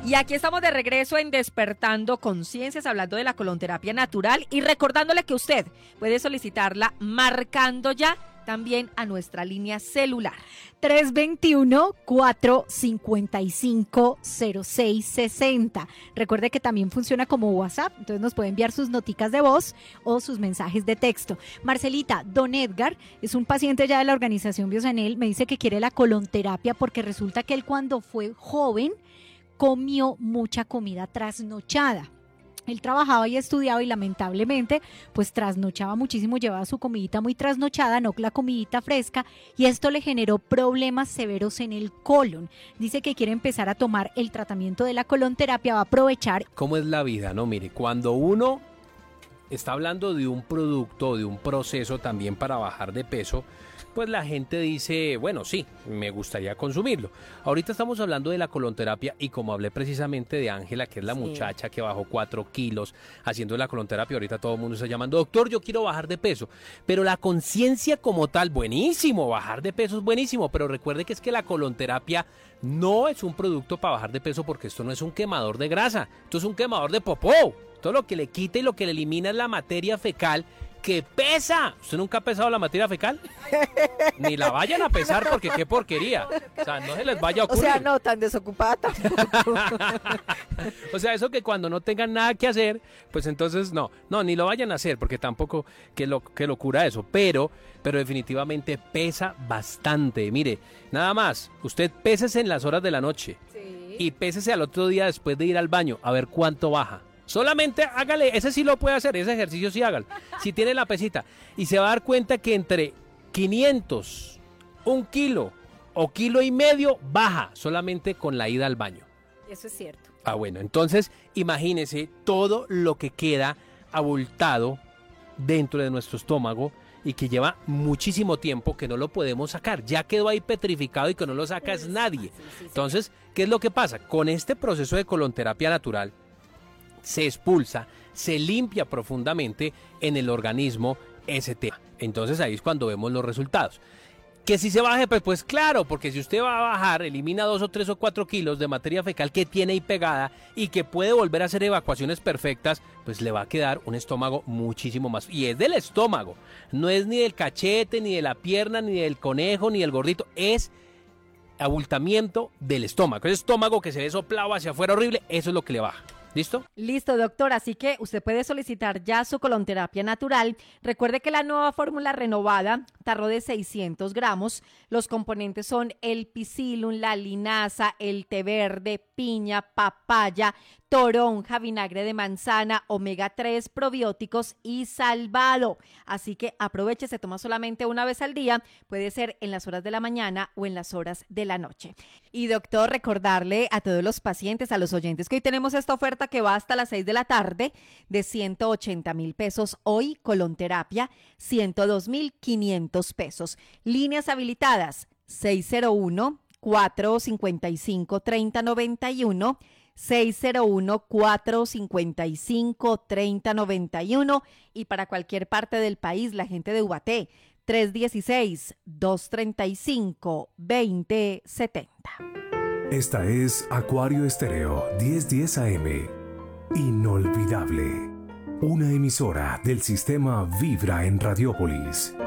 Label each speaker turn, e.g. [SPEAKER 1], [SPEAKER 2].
[SPEAKER 1] Y aquí estamos de regreso en Despertando Conciencias, hablando de la colonterapia natural y recordándole que usted puede solicitarla marcando ya también a nuestra línea celular.
[SPEAKER 2] 321-455-0660. Recuerde que también funciona como WhatsApp, entonces nos puede enviar sus noticas de voz o sus mensajes de texto. Marcelita, don Edgar es un paciente ya de la organización Biosanel, me dice que quiere la colonterapia porque resulta que él cuando fue joven comió mucha comida trasnochada. Él trabajaba y estudiaba y lamentablemente pues trasnochaba muchísimo, llevaba su comidita muy trasnochada, no la comidita fresca, y esto le generó problemas severos en el colon. Dice que quiere empezar a tomar el tratamiento de la colonterapia, va a aprovechar.
[SPEAKER 3] ¿Cómo es la vida? No, mire, cuando uno está hablando de un producto, de un proceso también para bajar de peso, pues la gente dice, bueno, sí, me gustaría consumirlo. Ahorita estamos hablando de la colonterapia y como hablé precisamente de Ángela, que es la muchacha que bajó 4 kilos haciendo la colonterapia, ahorita todo el mundo está llamando, doctor, yo quiero bajar de peso. Pero la conciencia como tal, buenísimo, bajar de peso es buenísimo, pero recuerde que es que la colonterapia no es un producto para bajar de peso porque esto no es un quemador de grasa, esto es un quemador de popó. Todo lo que le quita y lo que le elimina es la materia fecal que pesa. ¿Usted nunca ha pesado la materia fecal? Ni la vayan a pesar porque qué porquería. O sea, no se les vaya a ocurrir.
[SPEAKER 1] O sea, no tan desocupada tampoco.
[SPEAKER 3] O sea, eso que cuando no tengan nada que hacer, pues entonces no, ni lo vayan a hacer porque tampoco, qué locura eso. Pero definitivamente pesa bastante. Mire, nada más, usted pésese en las horas de la noche y pésese al otro día después de ir al baño a ver cuánto baja. Solamente hágale, ese sí lo puede hacer, ese ejercicio sí hágalo, si tiene la pesita, y se va a dar cuenta que entre 500, 1 kilo o 1,5 kilos baja solamente con la ida al baño.
[SPEAKER 1] Eso es cierto.
[SPEAKER 3] Bueno, entonces imagínese todo lo que queda abultado dentro de nuestro estómago y que lleva muchísimo tiempo que no lo podemos sacar, ya quedó ahí petrificado y que no lo saca es nadie. Entonces, ¿qué es lo que pasa? Con este proceso de colonterapia natural, se expulsa, se limpia profundamente en el organismo ese tema. Entonces ahí es cuando vemos los resultados. Que si se baje, pues claro, porque si usted va a bajar, elimina 2 o 3 o 4 kilos de materia fecal que tiene ahí pegada y que puede volver a hacer evacuaciones perfectas, pues le va a quedar un estómago muchísimo más. Y es del estómago, no es ni del cachete, ni de la pierna, ni del conejo, ni del gordito, es abultamiento del estómago. El estómago que se ve soplado hacia afuera horrible, eso es lo que le baja. ¿Listo?
[SPEAKER 1] Listo, doctor. Así que usted puede solicitar ya su colonterapia natural. Recuerde que la nueva fórmula renovada, tarro de 600 gramos. Los componentes son el psyllum, la linaza, el té verde, piña, papaya, toronja, vinagre de manzana, omega 3, probióticos y salvado. Así que aproveche, se toma solamente una vez al día. Puede ser en las horas de la mañana o en las horas de la noche. Y doctor, recordarle a todos los pacientes, a los oyentes, que hoy tenemos esta oferta que va hasta las 6 de la tarde de 180,000 pesos. Hoy, colonterapia, 102,500 pesos. Líneas habilitadas, 601-455-3091, 601-455-3091 y para cualquier parte del país, la gente de Ubaté, 316-235-2070.
[SPEAKER 4] Esta es Acuario Estéreo 1010 AM. Inolvidable. Una emisora del sistema Vibra en Radiópolis.